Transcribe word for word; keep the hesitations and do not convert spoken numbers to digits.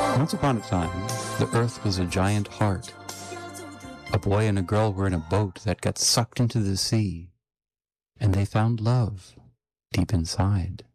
Once upon a time, the Earth was a giant heart. A boy and a girl were in a boat that got sucked into the sea, and they found love deep inside.